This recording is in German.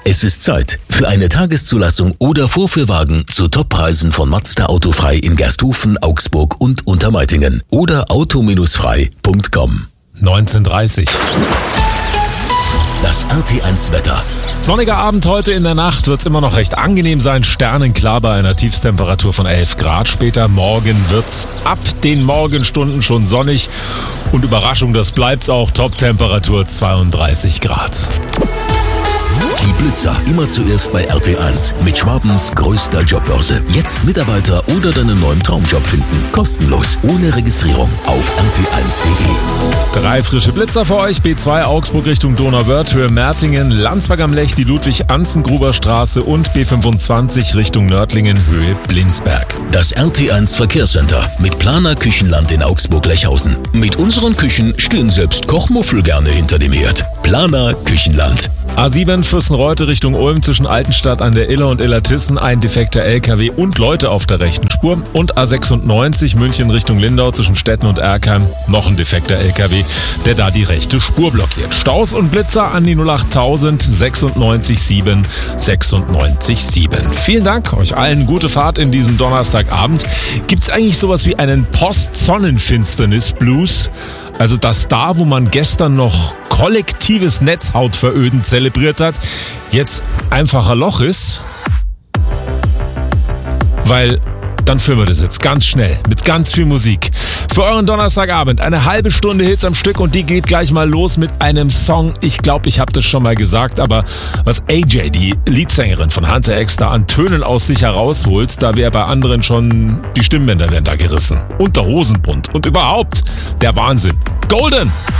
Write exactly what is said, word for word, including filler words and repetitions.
Es ist Zeit für eine Tageszulassung oder Vorführwagen zu Toppreisen von Mazda Autofrei in Gersthofen, Augsburg und Untermeitingen oder auto frei punkt com. neunzehn Uhr dreißig. Das R T eins Wetter. Sonniger Abend heute, in der Nacht wird es immer noch recht angenehm sein, sternenklar bei einer Tiefstemperatur von elf Grad. Später morgen wird's ab den Morgenstunden schon sonnig und Überraschung, das bleibt's auch, Top-Temperatur zweiunddreißig Grad. Die Blitzer immer zuerst bei R T eins mit Schwabens größter Jobbörse. Jetzt Mitarbeiter oder deinen neuen Traumjob finden. Kostenlos, ohne Registrierung auf r t eins punkt d e. Drei frische Blitzer für euch. B zwei Augsburg Richtung Donauwörth, Höhe Mertingen, Landsberg am Lech, die Ludwig-Anzengruber-Straße und B fünfundzwanzig Richtung Nördlingen, Höhe Blinsberg. Das R T eins Verkehrscenter mit Planer Küchenland in Augsburg-Lechhausen. Mit unseren Küchen stehen selbst Kochmuffel gerne hinter dem Herd. Planer Küchenland. A sieben Fürstenreute Richtung Ulm zwischen Altenstadt an der Iller und Illertissen, ein defekter L K W und Leute auf der rechten Spur. Und A sechsundneunzig München Richtung Lindau zwischen Stetten und Erkheim, noch ein defekter L K W, der da die rechte Spur blockiert. Staus und Blitzer an die null acht tausend sechsundneunzig sieben sechsundneunzig sieben. Vielen Dank, euch allen gute Fahrt in diesen Donnerstagabend. Gibt's eigentlich sowas wie einen Post-Sonnenfinsternis-Blues? Also dass da, wo man gestern noch kollektives Netzhautveröden zelebriert hat, jetzt einfacher Loch ist? Weil dann führen wir das jetzt ganz schnell mit ganz viel Musik. Für euren Donnerstagabend eine halbe Stunde Hits am Stück und die geht gleich mal los mit einem Song. Ich glaube, ich habe das schon mal gesagt, aber was A J, die Leadsängerin von Hunter X, da an Tönen aus sich herausholt, da wäre bei anderen schon die Stimmbänder werden da gerissen. Und der Hosenbund und überhaupt der Wahnsinn. Golden!